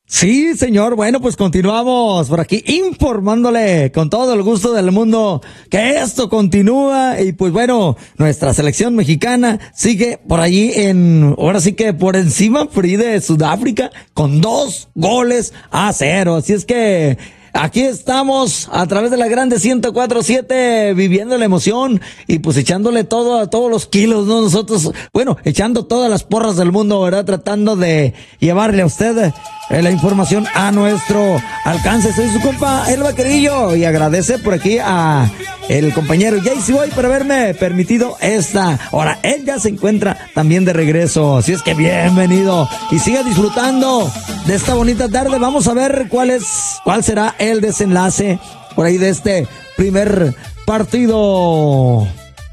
Sí, señor. Bueno, pues continuamos por aquí informándole con todo el gusto del mundo que esto continúa y pues bueno, nuestra selección mexicana sigue por allí ahora sí que por encima Free de Sudáfrica con 2-0. Así es que aquí estamos a través de la grande 104.7 viviendo la emoción y pues echándole todo a todos los kilos, ¿no? Nosotros, bueno, echando todas las porras del mundo, ¿verdad? Tratando de llevarle a usted la información a nuestro alcance. Soy su compa El Vaquerillo y agradece por aquí a el compañero JC Boy por haberme permitido esta hora. Él ya se encuentra también de regreso, así es que bienvenido y siga disfrutando de esta bonita tarde. Vamos a ver cuál será el desenlace por ahí de este primer partido.